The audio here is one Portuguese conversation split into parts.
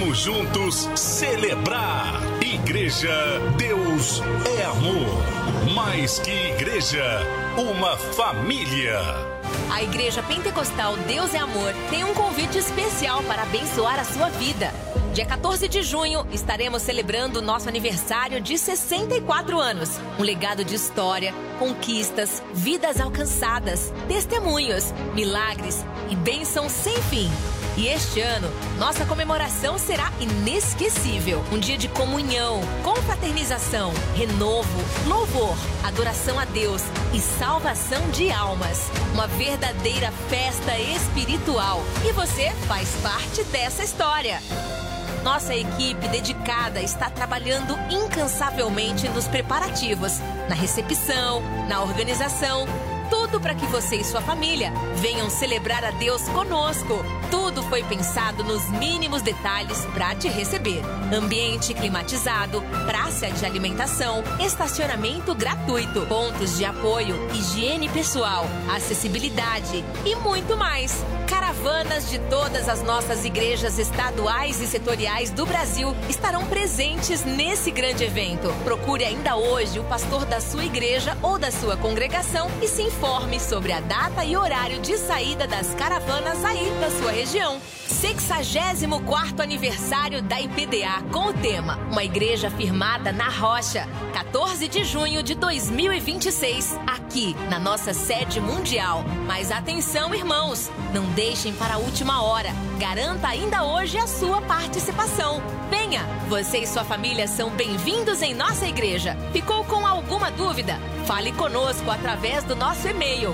Vamos juntos celebrar. Igreja Deus é Amor. Mais que igreja, uma família. A Igreja Pentecostal Deus é Amor tem um convite especial para abençoar a sua vida. Dia 14 de junho, estaremos celebrando nosso aniversário de 64 anos. Um legado de história, conquistas, vidas alcançadas, testemunhos, milagres e bênçãos sem fim. E este ano, nossa comemoração será inesquecível. Um dia de comunhão, confraternização, renovo, louvor, adoração a Deus e salvação de almas. Uma verdadeira festa espiritual. E você faz parte dessa história. Nossa equipe dedicada está trabalhando incansavelmente nos preparativos, na recepção, na organização. Tudo para que você e sua família venham celebrar a Deus conosco. Tudo foi pensado nos mínimos detalhes para te receber. Ambiente climatizado, praça de alimentação, estacionamento gratuito, pontos de apoio, higiene pessoal, acessibilidade e muito mais. Caravanas de todas as nossas igrejas estaduais e setoriais do Brasil estarão presentes nesse grande evento. Procure ainda hoje o pastor da sua igreja ou da sua congregação e se informe sobre a data e horário de saída das caravanas aí da sua região. 64º aniversário da IPDA com o tema Uma Igreja Firmada na Rocha. 14 de junho de 2026, aqui na nossa sede mundial. Mas atenção, irmãos, não deixem para a última hora. Garanta ainda hoje a sua participação. Venha, você e sua família são bem-vindos em nossa igreja. Ficou com alguma dúvida? Fale conosco através do nosso e-mail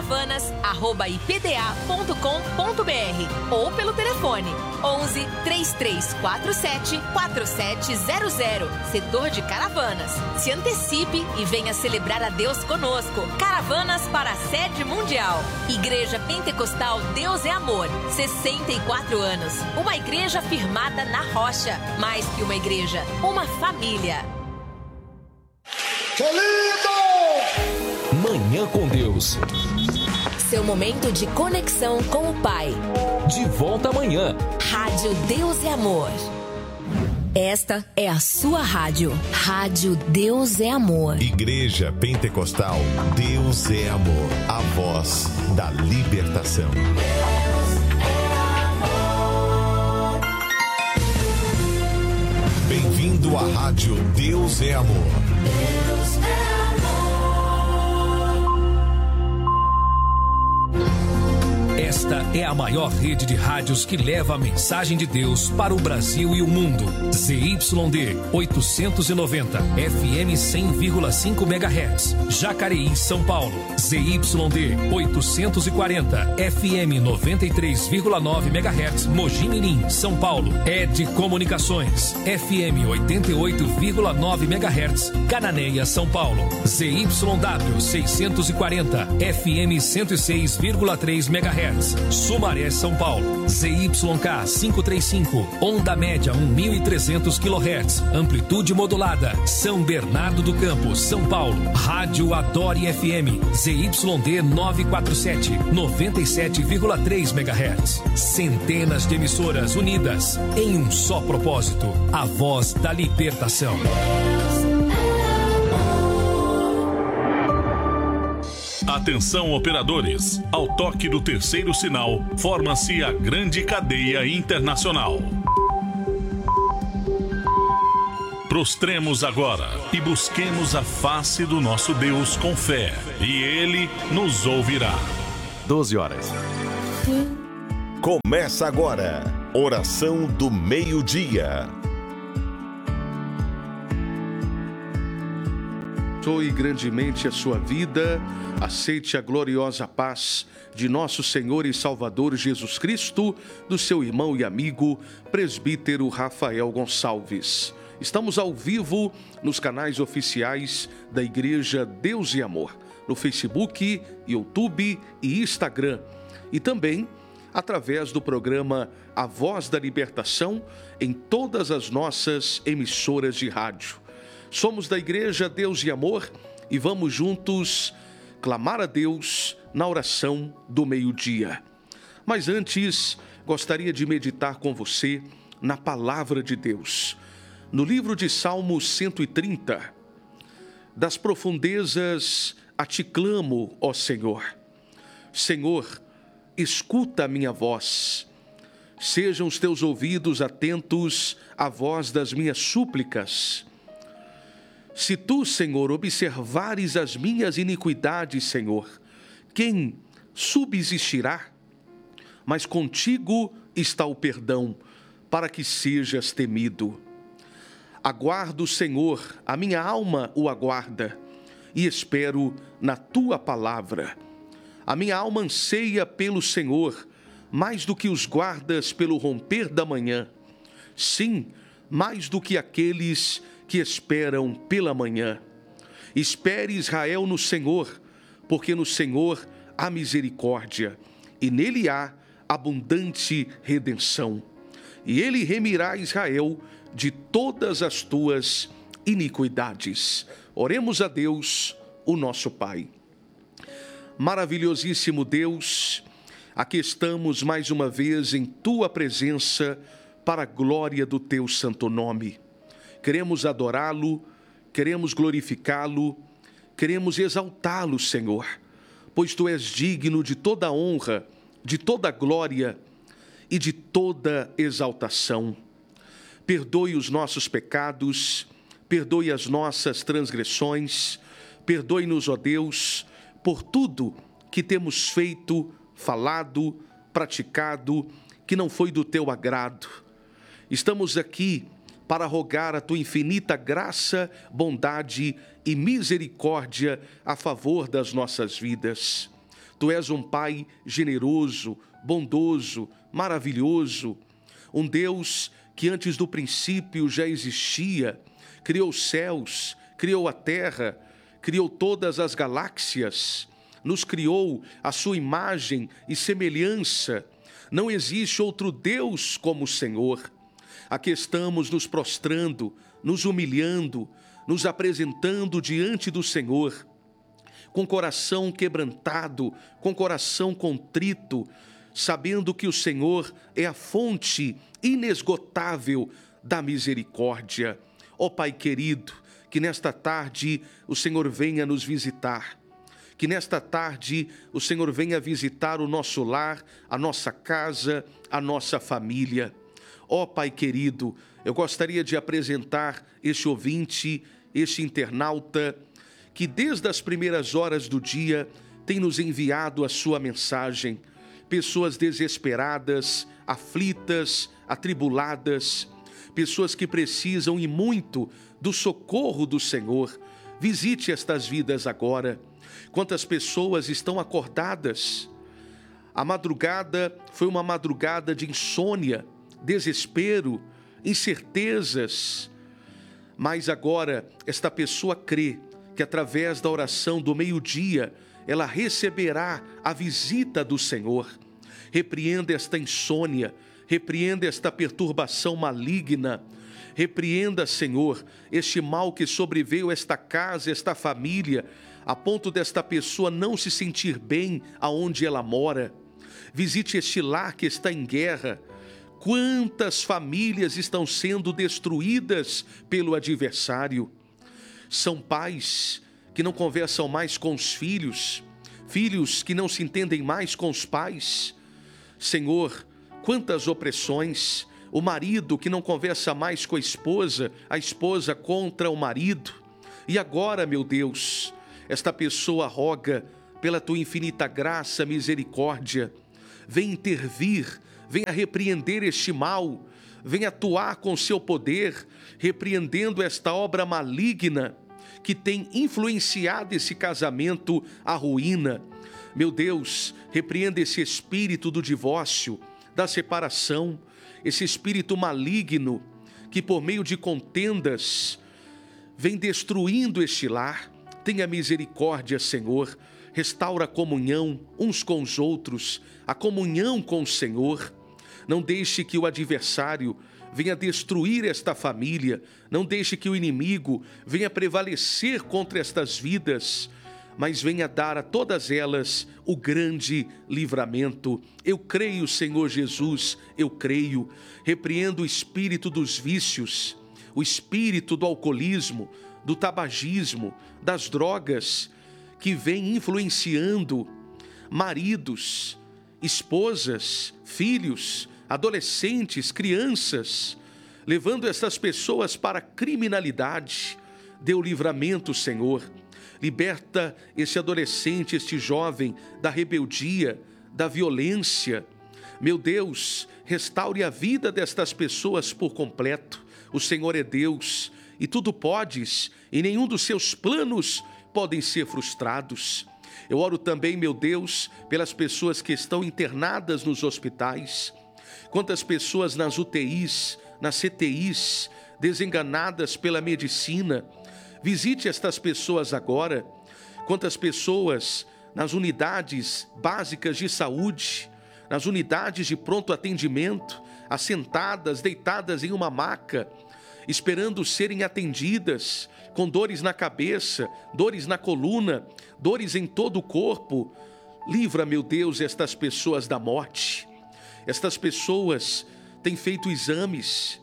caravanas@ipda.com.br ou pelo telefone 11 3347 4700, setor de Caravanas. Se antecipe e venha celebrar a Deus conosco. Caravanas para a sede mundial. Igreja Pentecostal Deus é Amor, 64 anos. Uma igreja firmada na rocha. Mais que uma igreja, uma família. Que lindo! Manhã com Deus. Seu momento de conexão com o Pai. De volta amanhã. Rádio Deus é Amor. Esta é a sua rádio. Rádio Deus é Amor. Igreja Pentecostal Deus é Amor. A voz da libertação. Bem-vindo à Rádio Deus é Amor. Deus é amor. Esta é a maior rede de rádios que leva a mensagem de Deus para o Brasil e o mundo. ZYD 890, FM 100,5 MHz, Jacareí, São Paulo. ZYD 840, FM 93,9 MHz, Mogi Mirim, São Paulo. ED Comunicações, FM 88,9 MHz, Cananéia, São Paulo. ZYW 640, FM 106,3 MHz. Sumaré, São Paulo. ZYK 535, onda média 1.300 kHz, amplitude modulada, São Bernardo do Campo, São Paulo. Rádio Adore FM, ZYD 947, 97,3 MHz. Centenas de emissoras unidas em um só propósito, a voz da libertação. Atenção, operadores. Ao toque do terceiro sinal, forma-se a grande cadeia internacional. Prostremos agora e busquemos a face do nosso Deus com fé, e Ele nos ouvirá. 12 horas. Começa agora, Oração do Meio-Dia. Abençoe grandemente a sua vida, aceite a gloriosa paz de nosso Senhor e Salvador Jesus Cristo, do seu irmão e amigo, presbítero Rafael Gonçalves. Estamos ao vivo nos canais oficiais da Igreja Deus e Amor, no Facebook, YouTube e Instagram, e também através do programa A Voz da Libertação em todas as nossas emissoras de rádio. Somos da Igreja Deus e Amor e vamos juntos clamar a Deus na oração do meio-dia. Mas antes, gostaria de meditar com você na palavra de Deus. No livro de Salmos 130, das profundezas a ti clamo, ó Senhor. Senhor, escuta a minha voz. Sejam os teus ouvidos atentos à voz das minhas súplicas. Se tu, Senhor, observares as minhas iniquidades, Senhor, quem subsistirá? Mas contigo está o perdão, para que sejas temido. Aguardo, Senhor, a minha alma o aguarda, e espero na tua palavra. A minha alma anseia pelo Senhor, mais do que os guardas pelo romper da manhã. Sim, mais do que aqueles que esperam pela manhã. Espere, Israel, no Senhor, porque no Senhor há misericórdia, e nele há abundante redenção. E ele remirá Israel de todas as tuas iniquidades. Oremos a Deus, o nosso Pai. Maravilhosíssimo Deus, aqui estamos mais uma vez em tua presença para a glória do teu santo nome. Queremos adorá-lo, queremos glorificá-lo, queremos exaltá-lo, Senhor, pois tu és digno de toda honra, de toda glória e de toda exaltação. Perdoe os nossos pecados, perdoe as nossas transgressões, perdoe-nos, ó Deus, por tudo que temos feito, falado, praticado, que não foi do teu agrado. Estamos aqui para rogar a tua infinita graça, bondade e misericórdia a favor das nossas vidas. Tu és um Pai generoso, bondoso, maravilhoso, um Deus que antes do princípio já existia, criou os céus, criou a terra, criou todas as galáxias, nos criou à sua imagem e semelhança. Não existe outro Deus como o Senhor. Aqui estamos nos prostrando, nos humilhando, nos apresentando diante do Senhor, com coração quebrantado, com coração contrito, sabendo que o Senhor é a fonte inesgotável da misericórdia. Ó Pai querido, que nesta tarde o Senhor venha nos visitar, que nesta tarde o Senhor venha visitar o nosso lar, a nossa casa, a nossa família. Ó Pai querido, eu gostaria de apresentar este ouvinte, este internauta, que desde as primeiras horas do dia tem nos enviado a sua mensagem. Pessoas desesperadas, aflitas, atribuladas, pessoas que precisam e muito do socorro do Senhor. Visite estas vidas agora. Quantas pessoas estão acordadas? A madrugada foi uma madrugada de insônia, desespero, incertezas. Mas agora esta pessoa crê que através da oração do meio-dia ela receberá a visita do Senhor. Repreenda esta insônia, repreenda esta perturbação maligna, repreenda, Senhor, este mal que sobreveio a esta casa, esta família, a ponto desta pessoa não se sentir bem aonde ela mora. Visite este lar que está em guerra. Quantas famílias estão sendo destruídas pelo adversário? São pais que não conversam mais com os filhos, filhos que não se entendem mais com os pais. Senhor, quantas opressões, o marido que não conversa mais com a esposa contra o marido. E agora, meu Deus, esta pessoa roga pela tua infinita graça, misericórdia, vem intervir, venha repreender este mal, venha atuar com seu poder, repreendendo esta obra maligna que tem influenciado esse casamento à ruína. Meu Deus, repreenda esse espírito do divórcio, da separação, esse espírito maligno que por meio de contendas vem destruindo este lar. Tenha misericórdia, Senhor, restaura a comunhão uns com os outros, a comunhão com o Senhor. Não deixe que o adversário venha destruir esta família, não deixe que o inimigo venha prevalecer contra estas vidas. mas venha dar a todas elas o grande livramento. Eu creio, Senhor Jesus, eu creio. Repreendo o espírito dos vícios, o espírito do alcoolismo, do tabagismo, das drogas, que vem influenciando maridos, esposas, filhos, adolescentes, crianças, levando essas pessoas para a criminalidade. Dê o livramento, Senhor. Liberta esse adolescente, este jovem, da rebeldia, da violência. Meu Deus, restaure a vida destas pessoas por completo. O Senhor é Deus e tudo podes, e nenhum dos seus planos podem ser frustrados. Eu oro também, meu Deus, pelas pessoas que estão internadas nos hospitais. Quantas pessoas nas UTIs, nas CTIs, desenganadas pela medicina. Visite estas pessoas agora. Quantas pessoas nas unidades básicas de saúde, nas unidades de pronto atendimento, assentadas, deitadas em uma maca, esperando serem atendidas, com dores na cabeça, dores na coluna, dores em todo o corpo. Livra, meu Deus, estas pessoas da morte. Estas pessoas têm feito exames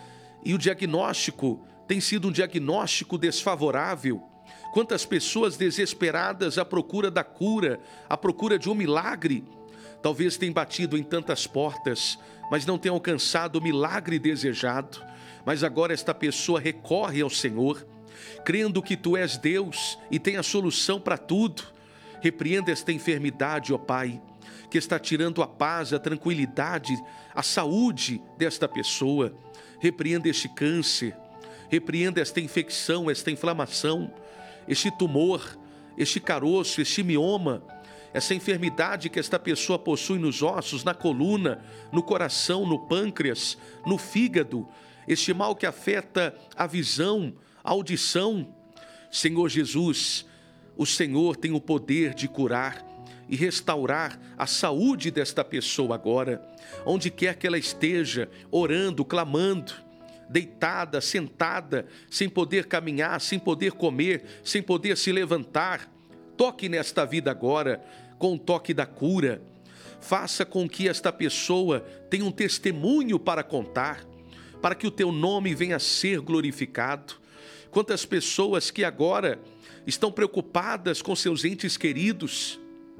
e o diagnóstico tem sido um diagnóstico desfavorável. Quantas pessoas desesperadas à procura da cura, à procura de um milagre, talvez tenham batido em tantas portas, mas não tenham alcançado o milagre desejado. Mas agora esta pessoa recorre ao Senhor, crendo que Tu és Deus e tem a solução para tudo. Repreenda esta enfermidade, ó Pai, que está tirando a paz, a tranquilidade, a saúde desta pessoa. Repreenda este câncer, repreenda esta infecção, esta inflamação, este tumor, este caroço, este mioma, essa enfermidade que esta pessoa possui nos ossos, na coluna, no coração, no pâncreas, no fígado, este mal que afeta a visão, a audição. Senhor Jesus, o Senhor tem o poder de curar e restaurar a saúde desta pessoa agora, onde quer que ela esteja, orando, clamando, deitada, sentada, sem poder caminhar, sem poder comer, sem poder se levantar. Toque nesta vida agora com o toque da cura. Faça com que esta pessoa tenha um testemunho para contar, para que o Teu nome venha a ser glorificado. Quantas pessoas que agora estão preocupadas com seus entes queridos,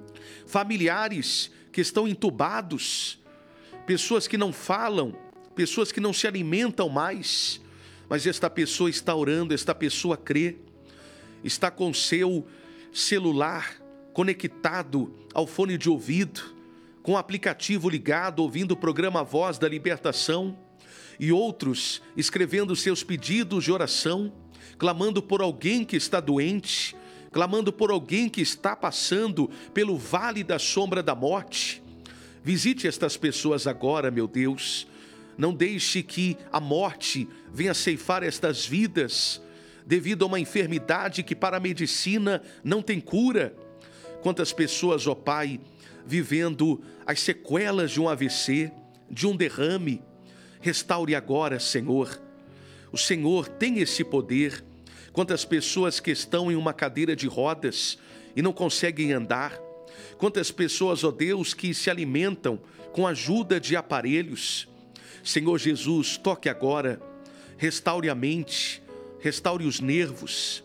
familiares que estão entubados, pessoas que não falam, pessoas que não se alimentam mais, mas esta pessoa está orando, esta pessoa crê, está com seu celular conectado ao fone de ouvido, com o aplicativo ligado, ouvindo o programa Voz da Libertação, e outros escrevendo seus pedidos de oração, clamando por alguém que está doente, clamando por alguém que está passando pelo vale da sombra da morte. Visite estas pessoas agora, meu Deus. Não deixe que a morte venha ceifar estas vidas, devido a uma enfermidade que para a medicina não tem cura. Quantas pessoas, ó Pai, vivendo as sequelas de um AVC, de um derrame. Restaure agora, Senhor. O Senhor tem esse poder. Quantas pessoas que estão em uma cadeira de rodas e não conseguem andar. Quantas pessoas, ó Deus, que se alimentam com a ajuda de aparelhos. Senhor Jesus, toque agora, restaure a mente, restaure os nervos,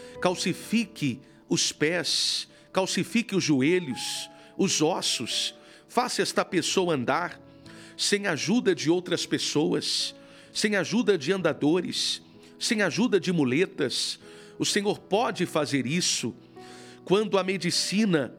calcifique os pés, calcifique os joelhos, os ossos, faça esta pessoa andar sem a ajuda de outras pessoas, sem a ajuda de andadores, sem a ajuda de muletas. O Senhor pode fazer isso. Quando a medicina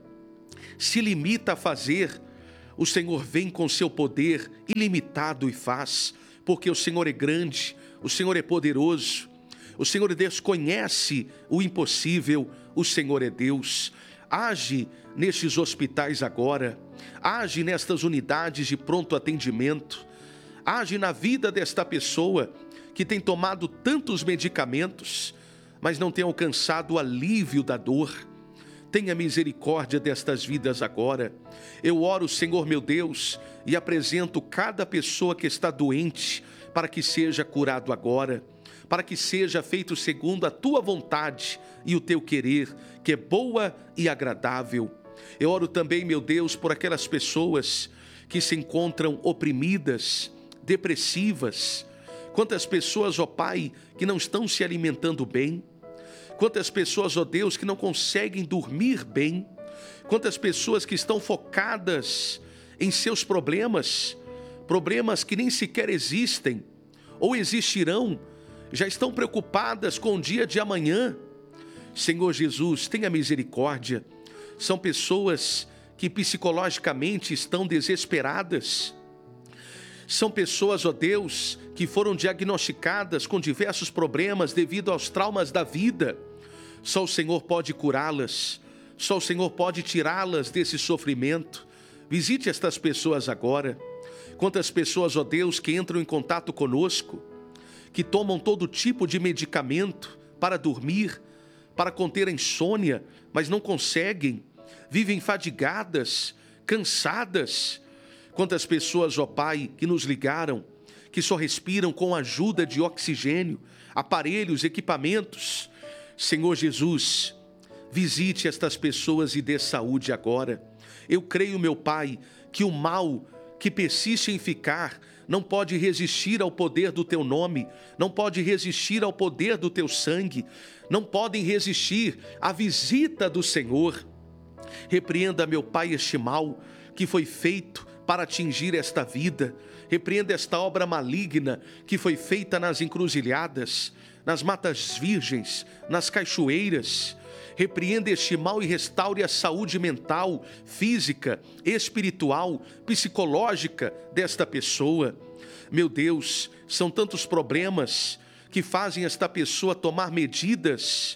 se limita a fazer, o Senhor vem com seu poder ilimitado e faz, porque o Senhor é grande, o Senhor é poderoso, o Senhor desconhece o impossível, o Senhor é Deus. Age nestes hospitais agora, age nestas unidades de pronto atendimento, age na vida desta pessoa que tem tomado tantos medicamentos, mas não tem alcançado o alívio da dor. Tenha misericórdia destas vidas agora. Eu oro, Senhor meu Deus, e apresento cada pessoa que está doente para que seja curado agora. para que seja feito segundo a tua vontade e o teu querer, que é boa e agradável. Eu oro também, meu Deus, por aquelas pessoas que se encontram oprimidas, depressivas. Quantas pessoas, ó Pai, que não estão se alimentando bem. Quantas pessoas, ó Deus, que não conseguem dormir bem. Quantas pessoas que estão focadas em seus problemas, problemas que nem sequer existem ou existirão, já estão preocupadas com o dia de amanhã. Senhor Jesus, tenha misericórdia. São pessoas que psicologicamente estão desesperadas. São pessoas, ó Deus, que foram diagnosticadas com diversos problemas devido aos traumas da vida. Só o Senhor pode curá-las. Só o Senhor pode tirá-las desse sofrimento. Visite estas pessoas agora. Quantas pessoas, ó Deus, que entram em contato conosco, que tomam todo tipo de medicamento para dormir, para conter a insônia, mas não conseguem, vivem fadigadas, cansadas. Quantas pessoas, ó Pai, que nos ligaram, que só respiram com a ajuda de oxigênio, aparelhos, equipamentos. Senhor Jesus, visite estas pessoas e dê saúde agora. Eu creio, meu Pai, que o mal que persiste em ficar não pode resistir ao poder do teu nome, não pode resistir ao poder do teu sangue, não podem resistir à visita do Senhor. Repreenda, meu Pai, este mal que foi feito para atingir esta vida. Repreenda esta obra maligna que foi feita nas encruzilhadas, nas matas virgens, nas cachoeiras. Repreenda este mal e restaure a saúde mental, física, espiritual, psicológica desta pessoa. Meu Deus, são tantos problemas que fazem esta pessoa tomar medidas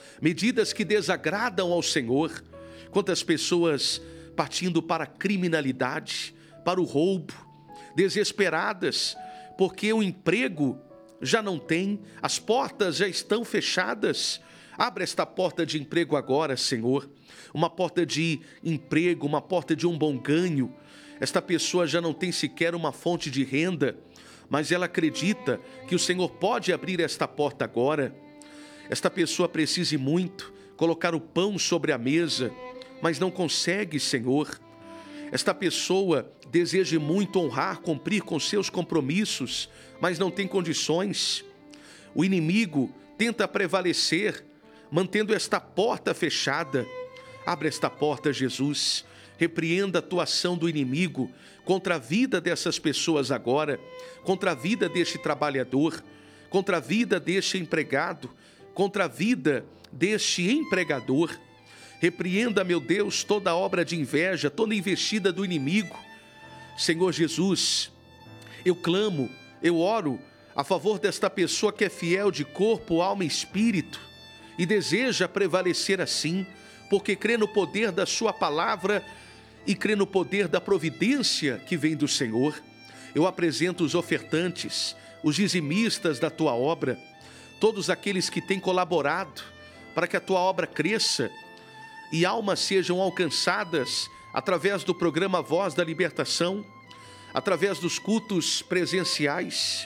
que desagradam ao Senhor. Quantas pessoas partindo para a criminalidade, para o roubo, desesperadas, porque o emprego já não tem, as portas já estão fechadas. Abre esta porta de emprego agora, Senhor. Uma porta de emprego, uma porta de um bom ganho. Esta pessoa já não tem sequer uma fonte de renda, mas ela acredita que o Senhor pode abrir esta porta agora. Esta pessoa precisa muito colocar o pão sobre a mesa, mas não consegue, Senhor. Esta pessoa deseja muito honrar, cumprir com seus compromissos, mas não tem condições. O inimigo tenta prevalecer, mantendo esta porta fechada. Abre esta porta, Jesus. Repreenda a atuação do inimigo contra a vida dessas pessoas agora, contra a vida deste trabalhador, contra a vida deste empregado, contra a vida deste empregador. Repreenda, meu Deus, toda obra de inveja, toda investida do inimigo. Senhor Jesus, eu clamo, eu oro a favor desta pessoa que é fiel de corpo, alma e espírito e deseja prevalecer assim, porque crê no poder da sua palavra e crê no poder da providência que vem do Senhor. Eu apresento os ofertantes, os dizimistas da tua obra, todos aqueles que têm colaborado para que a tua obra cresça e almas sejam alcançadas através do programa Voz da Libertação, através dos cultos presenciais,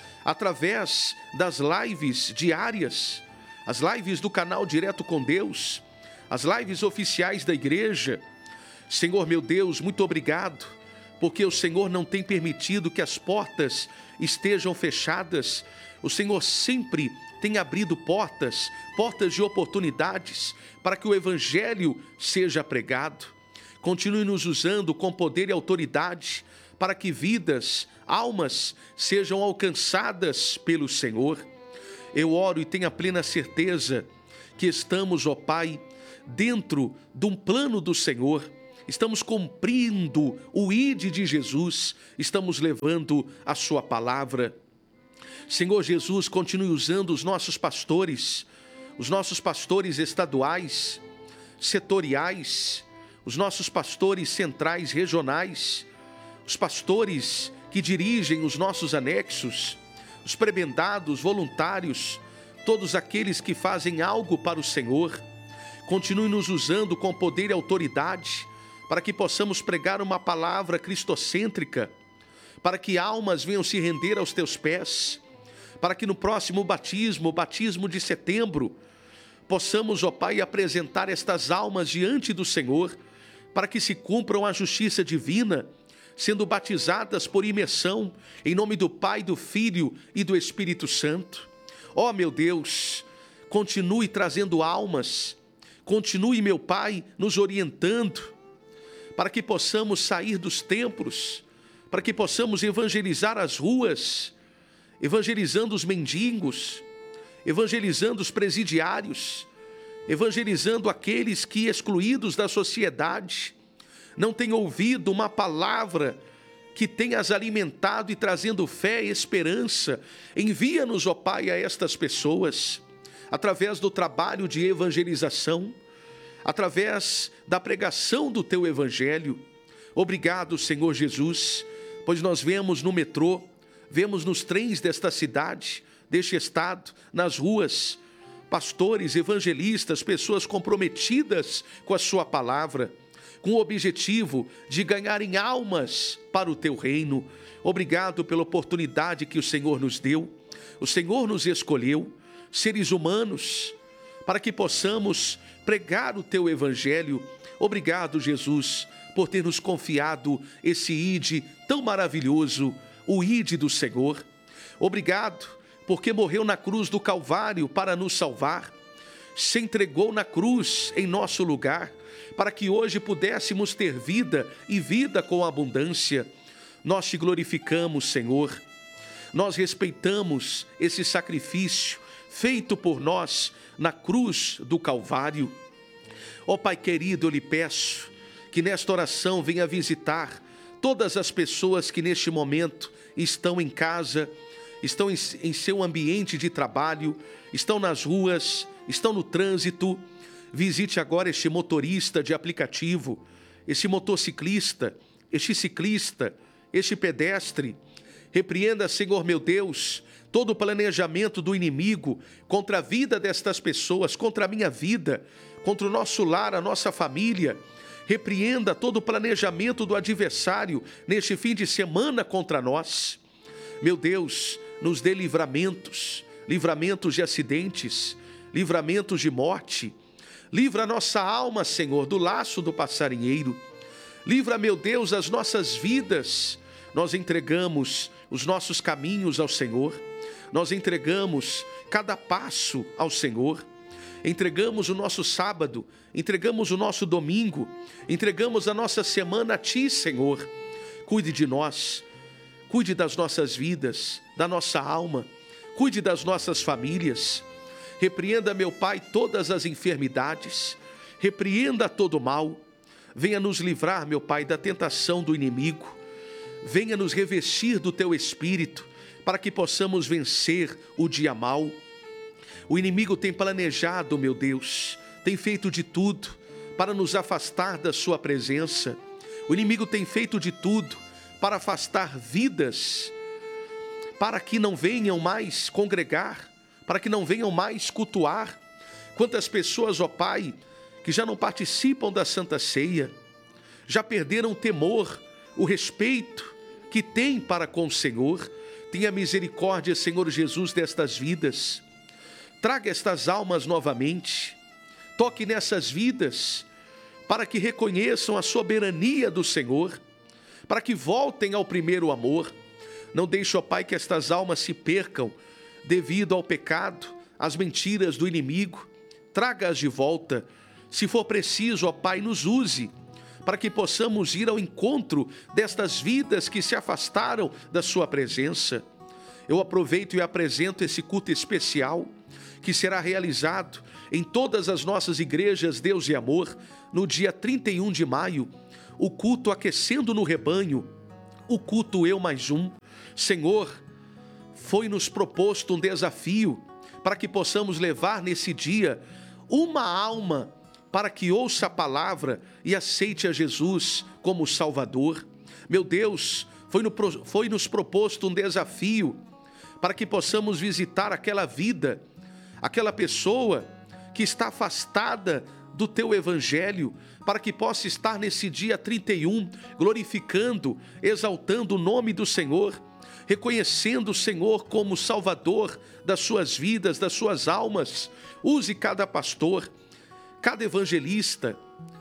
através das lives diárias, as lives do canal Direto com Deus, as lives oficiais da igreja. Senhor meu Deus, muito obrigado, porque o Senhor não tem permitido que as portas estejam fechadas. O Senhor sempre tem abrido portas de oportunidades para que o Evangelho seja pregado. Continue nos usando com poder e autoridade para que vidas, almas sejam alcançadas pelo Senhor. Eu oro e tenho a plena certeza que estamos, ó Pai, dentro de um plano do Senhor. Estamos cumprindo o ide de Jesus, estamos levando a sua palavra. Senhor Jesus, continue usando os nossos pastores estaduais, setoriais, os nossos pastores centrais, regionais, os pastores que dirigem os nossos anexos, os prebendados, voluntários, todos aqueles que fazem algo para o Senhor. Continue nos usando com poder e autoridade para que possamos pregar uma palavra cristocêntrica, para que almas venham se render aos teus pés, para que no próximo batismo, o batismo de setembro, possamos, ó Pai, apresentar estas almas diante do Senhor, para que se cumpram a justiça divina, sendo batizadas por imersão, em nome do Pai, do Filho e do Espírito Santo. Ó meu Deus, continue trazendo almas, continue, meu Pai, nos orientando, para que possamos sair dos templos, para que possamos evangelizar as ruas, evangelizando os mendigos, evangelizando os presidiários, evangelizando aqueles que, excluídos da sociedade, não têm ouvido uma palavra que tenha as alimentado e trazendo fé e esperança. Envia-nos, ó Pai, a estas pessoas, através do trabalho de evangelização, através da pregação do Teu Evangelho. Obrigado, Senhor Jesus, pois nós vemos no metrô, vemos nos trens desta cidade, deste estado, nas ruas, pastores, evangelistas, pessoas comprometidas com a sua palavra, com o objetivo de ganharem almas para o Teu reino. Obrigado pela oportunidade que o Senhor nos deu. O Senhor nos escolheu, seres humanos, para que possamos pregar o Teu Evangelho. Obrigado, Jesus, por ter nos confiado esse ID tão maravilhoso, o ID do Senhor. Obrigado, porque morreu na cruz do Calvário para nos salvar, se entregou na cruz em nosso lugar, para que hoje pudéssemos ter vida e vida com abundância. Nós Te glorificamos, Senhor. Nós respeitamos esse sacrifício feito por nós na cruz do Calvário. Ó Pai querido, eu lhe peço que nesta oração venha visitar todas as pessoas que neste momento estão em casa, estão em seu ambiente de trabalho, estão nas ruas, estão no trânsito. Visite agora este motorista de aplicativo, este motociclista, este ciclista, este pedestre. Repreenda, Senhor meu Deus, todo o planejamento do inimigo contra a vida destas pessoas, contra a minha vida, contra o nosso lar, a nossa família. Repreenda todo o planejamento do adversário neste fim de semana contra nós. Meu Deus, nos dê livramentos, livramentos de acidentes, livramentos de morte. Livra a nossa alma, Senhor, do laço do passarinheiro. Livra, meu Deus, as nossas vidas. Nós entregamos os nossos caminhos ao Senhor. Nós entregamos cada passo ao Senhor. Entregamos o nosso sábado, entregamos o nosso domingo, entregamos a nossa semana a Ti, Senhor. Cuide de nós, cuide das nossas vidas, da nossa alma, cuide das nossas famílias. Repreenda, meu Pai, todas as enfermidades, repreenda todo o mal. Venha nos livrar, meu Pai, da tentação do inimigo. Venha nos revestir do Teu Espírito, para que possamos vencer o dia mau. O inimigo tem planejado, meu Deus, tem feito de tudo para nos afastar da Sua presença. O inimigo tem feito de tudo para afastar vidas, para que não venham mais congregar, para que não venham mais cultuar. Quantas pessoas, ó Pai, que já não participam da Santa Ceia, já perderam o temor, o respeito que têm para com o Senhor. Tenha misericórdia, Senhor Jesus, destas vidas. Traga estas almas novamente. Toque nessas vidas, para que reconheçam a soberania do Senhor, para que voltem ao primeiro amor. Não deixe, ó Pai, que estas almas se percam devido ao pecado, às mentiras do inimigo. Traga-as de volta. Se for preciso, ó Pai, nos use, para que possamos ir ao encontro destas vidas que se afastaram da Sua presença. Eu aproveito e apresento esse culto especial, que será realizado em todas as nossas igrejas Deus e Amor, no dia 31 de maio, o culto Aquecendo no Rebanho, o culto Eu Mais Um. Senhor, foi-nos proposto um desafio para que possamos levar nesse dia uma alma para que ouça a palavra e aceite a Jesus como Salvador. Meu Deus, foi-nos proposto um desafio para que possamos visitar aquela vida, aquela pessoa que está afastada do Teu Evangelho, para que possa estar nesse dia 31 glorificando, exaltando o nome do Senhor. reconhecendo o Senhor como Salvador das suas vidas, das suas almas. Use cada pastor, cada evangelista,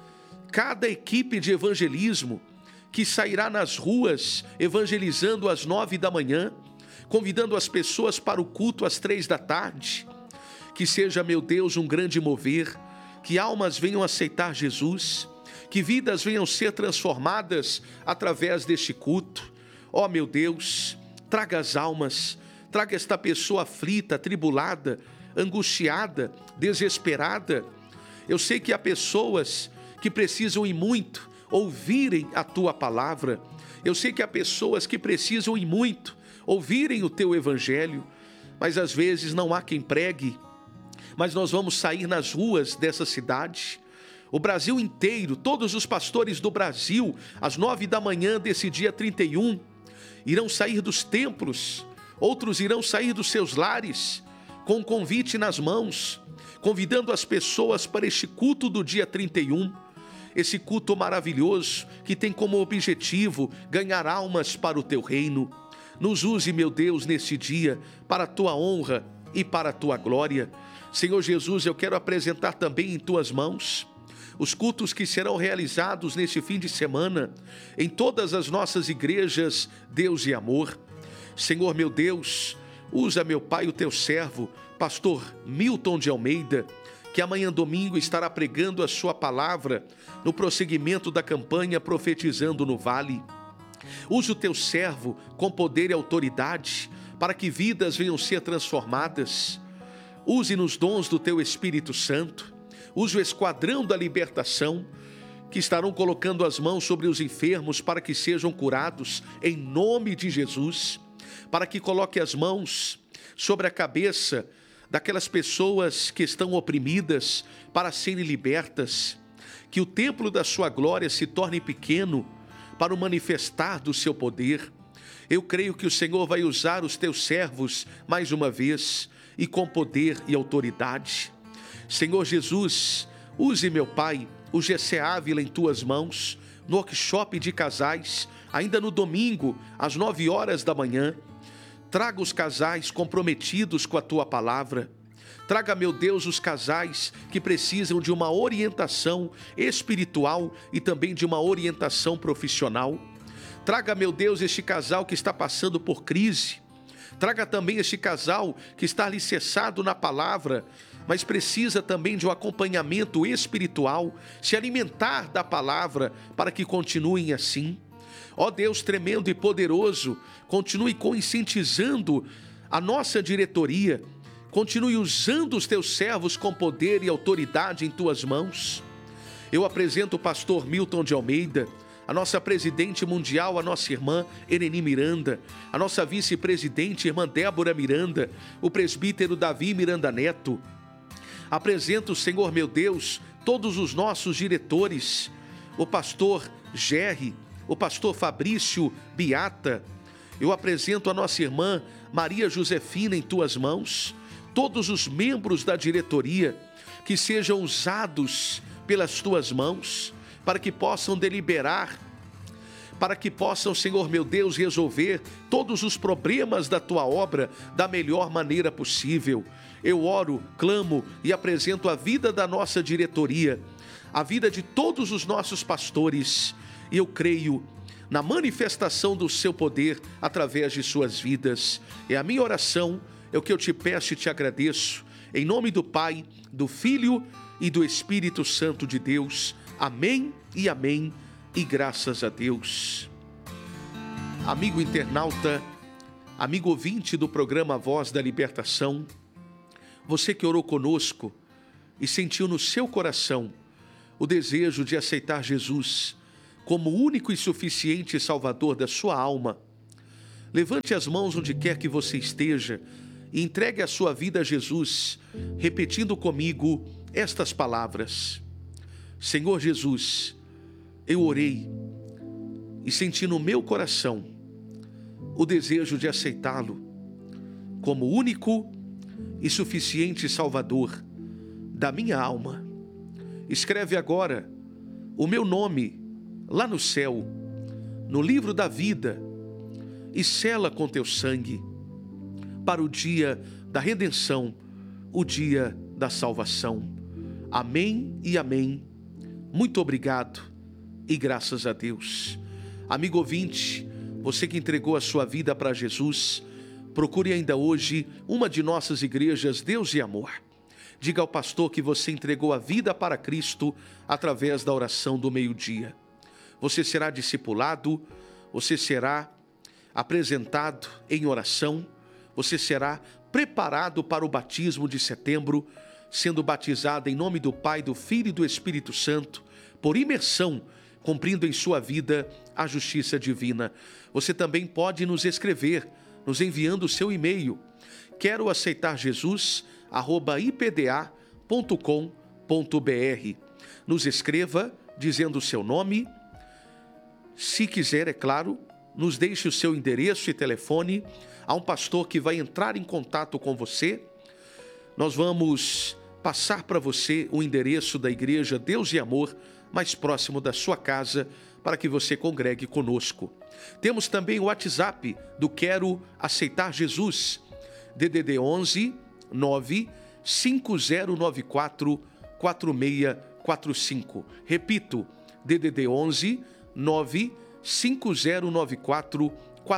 cada equipe de evangelismo que sairá nas ruas evangelizando às 9 da manhã, convidando as pessoas para o culto às 3 da tarde. Que seja, meu Deus, um grande mover, que almas venham aceitar Jesus, que vidas venham ser transformadas através deste culto. Ó, meu Deus, traga as almas, traga esta pessoa aflita, atribulada, angustiada, desesperada. Eu sei que há pessoas que precisam e muito ouvirem a Tua palavra. Eu sei que há pessoas que precisam e muito ouvirem o Teu Evangelho, mas às vezes não há quem pregue. Mas nós vamos sair nas ruas dessa cidade, o Brasil inteiro, todos os pastores do Brasil, às 9 da manhã desse dia 31, irão sair dos templos, outros irão sair dos seus lares, com um convite nas mãos, convidando as pessoas para este culto do dia 31, esse culto maravilhoso que tem como objetivo ganhar almas para o Teu reino. Nos use, meu Deus, nesse dia, para a Tua honra e para a Tua glória. Senhor Jesus, eu quero apresentar também em Tuas mãos os cultos que serão realizados neste fim de semana, em todas as nossas igrejas, Deus e amor. Senhor, meu Deus, usa, meu Pai, o Teu servo, pastor Milton de Almeida, que amanhã domingo estará pregando a Sua palavra no prosseguimento da campanha Profetizando no Vale. Use o Teu servo com poder e autoridade para que vidas venham ser transformadas. Use nos dons do Teu Espírito Santo. Use o esquadrão da libertação, que estarão colocando as mãos sobre os enfermos para que sejam curados em nome de Jesus. Para que coloque as mãos sobre a cabeça daquelas pessoas que estão oprimidas para serem libertas. Que o templo da Sua glória se torne pequeno para o manifestar do Seu poder. Eu creio que o Senhor vai usar os Teus servos mais uma vez e com poder e autoridade. Senhor Jesus, use, meu Pai, o GC Ávila em Tuas mãos, no workshop de casais, ainda no domingo, às 9 horas da manhã. Traga os casais comprometidos com a Tua palavra. Traga, meu Deus, os casais que precisam de uma orientação espiritual e também de uma orientação profissional. Traga, meu Deus, este casal que está passando por crise. Traga também este casal que está alicerçado na palavra, mas precisa também de um acompanhamento espiritual, se alimentar da palavra para que continuem assim. Ó Deus tremendo e poderoso, continue conscientizando a nossa diretoria, continue usando os Teus servos com poder e autoridade em Tuas mãos. Eu apresento o pastor Milton de Almeida, a nossa presidente mundial, a nossa irmã Ereni Miranda, a nossa vice-presidente, irmã Débora Miranda, o presbítero Davi Miranda Neto. Apresento, Senhor meu Deus, todos os nossos diretores, o pastor Gerry, o pastor Fabrício Beata. Eu apresento a nossa irmã Maria Josefina em Tuas mãos, todos os membros da diretoria, que sejam usados pelas Tuas mãos, para que possam deliberar, para que possam, Senhor meu Deus, resolver todos os problemas da Tua obra da melhor maneira possível. Eu oro, clamo e apresento a vida da nossa diretoria, a vida de todos os nossos pastores, e eu creio na manifestação do Seu poder através de suas vidas. É a minha oração, é o que eu te peço e te agradeço, em nome do Pai, do Filho e do Espírito Santo de Deus. Amém e amém, e graças a Deus. Amigo internauta, amigo ouvinte do programa Voz da Libertação, você que orou conosco e sentiu no seu coração o desejo de aceitar Jesus como único e suficiente Salvador da sua alma, levante as mãos onde quer que você esteja e entregue a sua vida a Jesus, repetindo comigo estas palavras: Senhor Jesus, eu orei e senti no meu coração o desejo de aceitá-lo como único e suficiente Salvador da minha alma. Escreve agora o meu nome lá no céu, no livro da vida, e sela com teu sangue para o dia da redenção, o dia da salvação. Amém e amém. Muito obrigado e graças a Deus. Amigo ouvinte, você que entregou a sua vida para Jesus, procure ainda hoje uma de nossas igrejas Deus e Amor. Diga ao pastor que você entregou a vida para Cristo através da oração do meio-dia. Você será discipulado, você será apresentado em oração, você será preparado para o batismo de setembro, sendo batizado em nome do Pai, do Filho e do Espírito Santo, por imersão, cumprindo em sua vida a justiça divina. Você também pode nos escrever, nos enviando o seu e-mail. Quero aceitar Jesus, @ipda.com.br. Nos escreva dizendo o seu nome. Se quiser, é claro, nos deixe o seu endereço e telefone. Há um pastor que vai entrar em contato com você. Nós vamos passar para você o endereço da igreja Deus e Amor mais próximo da sua casa para que você congregue conosco. Temos também o WhatsApp do Quero Aceitar Jesus, DDD 11 9 5094 4645. Repito, DDD 11 9 5094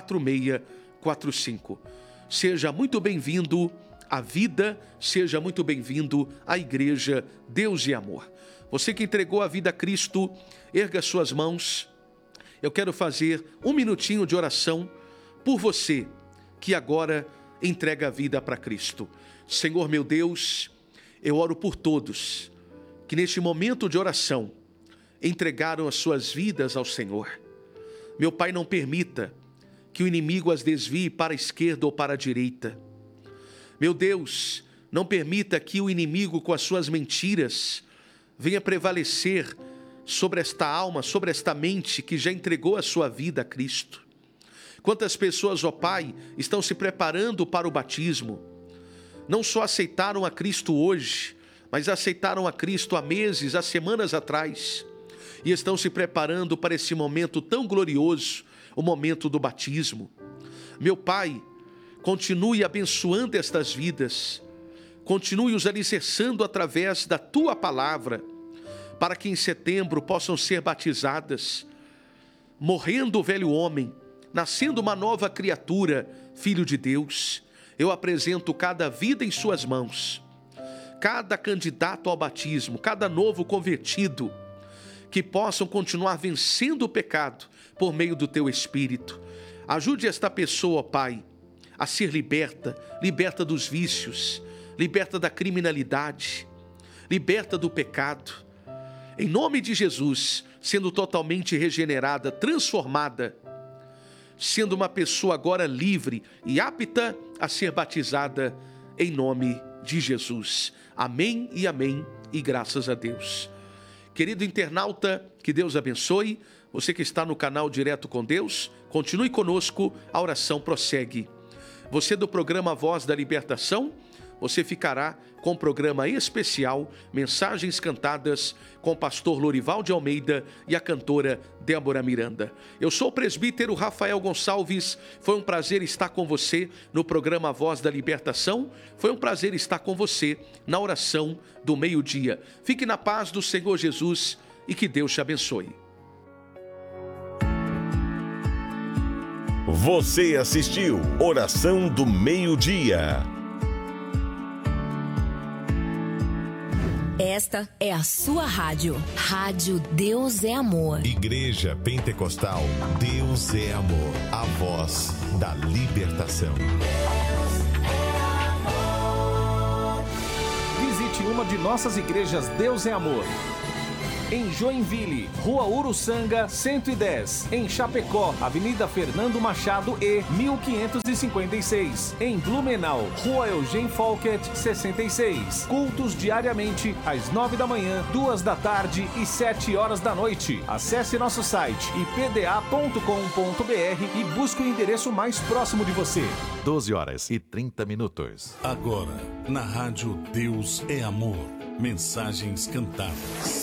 4645. Seja muito bem-vindo à vida, seja muito bem-vindo à Igreja Deus e Amor. Você que entregou a vida a Cristo, erga suas mãos. Eu quero fazer um minutinho de oração por você que agora entrega a vida para Cristo. Senhor meu Deus, eu oro por todos que neste momento de oração entregaram as suas vidas ao Senhor. Meu Pai, não permita que o inimigo as desvie para a esquerda ou para a direita. Meu Deus, não permita que o inimigo com as suas mentiras venha prevalecer sobre esta alma, sobre esta mente que já entregou a sua vida a Cristo. Quantas pessoas, ó Pai, estão se preparando para o batismo, não só aceitaram a Cristo hoje, mas aceitaram a Cristo há meses, há semanas atrás, e estão se preparando para esse momento tão glorioso, o momento do batismo. Meu Pai, continue abençoando estas vidas, continue os alicerçando através da Tua Palavra, para que em setembro possam ser batizadas, morrendo o velho homem, nascendo uma nova criatura, filho de Deus. Eu apresento cada vida em suas mãos, cada candidato ao batismo, cada novo convertido, que possam continuar vencendo o pecado por meio do Teu Espírito. Ajude esta pessoa, ó Pai, a ser liberta dos vícios, liberta da criminalidade, liberta do pecado. Em nome de Jesus, sendo totalmente regenerada, transformada, sendo uma pessoa agora livre e apta a ser batizada em nome de Jesus. Amém e amém e graças a Deus. Querido internauta, que Deus abençoe. Você que está no canal Direto com Deus, continue conosco, a oração prossegue. Você do programa Voz da Libertação, você ficará com o programa especial Mensagens Cantadas com o pastor Lorival de Almeida e a cantora Débora Miranda. Eu sou o presbítero Rafael Gonçalves. Foi um prazer estar com você no programa Voz da Libertação. Foi um prazer estar com você na oração do meio-dia. Fique na paz do Senhor Jesus e que Deus te abençoe. Você assistiu Oração do Meio-Dia. Esta é a sua rádio. Rádio Deus é Amor. Igreja Pentecostal Deus é Amor. A voz da libertação. Visite uma de nossas igrejas Deus é Amor. Em Joinville, Rua Uruçanga, 110. Em Chapecó, Avenida Fernando Machado E, 1556. Em Blumenau, Rua Eugênio Folket, 66. Cultos diariamente, às 9 da manhã, 2 da tarde e 7 horas da noite. Acesse nosso site ipda.com.br e busque o endereço mais próximo de você. 12h30. Agora, na rádio Deus é Amor. Mensagens cantadas.